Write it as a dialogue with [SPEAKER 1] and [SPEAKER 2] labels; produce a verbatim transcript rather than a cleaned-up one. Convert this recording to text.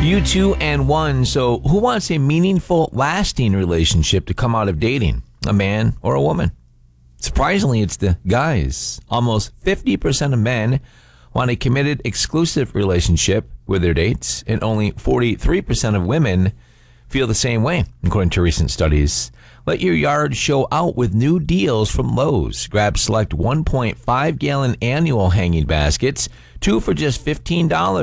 [SPEAKER 1] You two and one. So who wants a meaningful, lasting relationship to come out of dating? A man or a woman? Surprisingly, it's the guys. Almost fifty percent of men want a committed, exclusive relationship with their dates, and only forty-three percent of women feel the same way, according to recent studies. Let your yard show out with new deals from Lowe's. Grab select one point five gallon annual hanging baskets, two for just fifteen dollars.